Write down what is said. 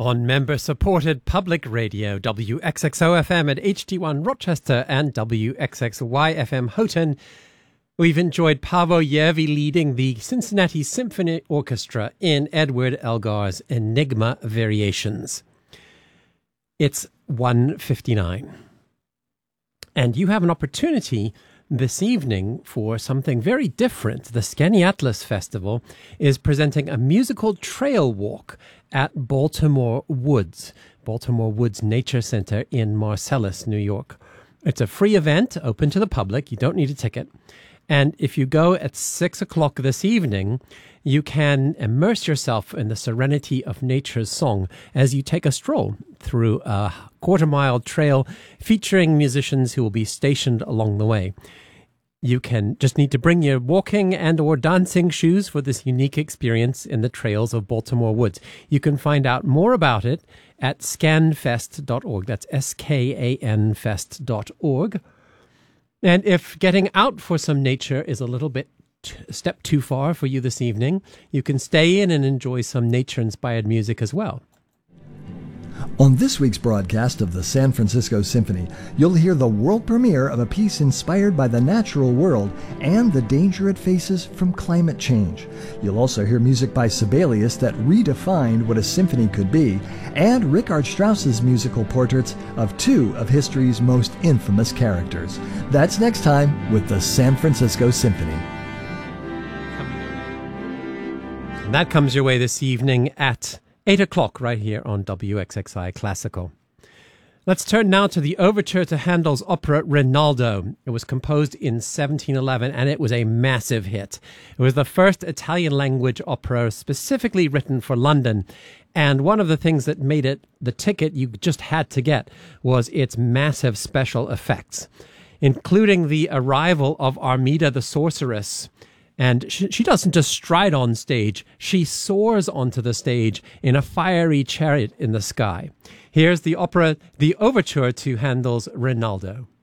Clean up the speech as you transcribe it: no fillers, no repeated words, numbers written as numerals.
On member-supported public radio, WXXO-FM at HD1 Rochester and WXXY-FM Houghton, we've enjoyed Paavo Järvi leading the Cincinnati Symphony Orchestra in Edward Elgar's Enigma Variations. It's 1:59. And you have an opportunity this evening for something very different. The Skaneatlas Festival is presenting a musical trail walk at Baltimore Woods Nature Center in Marcellus, New York. It's a free event, open to the public. You don't need a ticket. And if you go at 6 o'clock this evening, you can immerse yourself in the serenity of nature's song as you take a stroll through a quarter-mile trail featuring musicians who will be stationed along the way. You can just need to bring your walking and or dancing shoes for this unique experience in the trails of Baltimore Woods. You can find out more about it at scanfest.org. That's SKANfest.org. And if getting out for some nature is a little bit a step too far for you this evening, you can stay in and enjoy some nature-inspired music as well. On this week's broadcast of the San Francisco Symphony, you'll hear the world premiere of a piece inspired by the natural world and the danger it faces from climate change. You'll also hear music by Sibelius that redefined what a symphony could be, and Richard Strauss's musical portraits of two of history's most infamous characters. That's next time with the San Francisco Symphony. And that comes your way this evening at 8 o'clock right here on WXXI Classical. Let's turn now to the overture to Handel's opera Rinaldo. It was composed in 1711 and it was a massive hit. It was the first Italian-language opera specifically written for London. And one of the things that made it the ticket you just had to get was its massive special effects, including the arrival of Armida the Sorceress. And she doesn't just stride on stage, she soars onto the stage in a fiery chariot in the sky. Here's the opera, the overture to Handel's Rinaldo.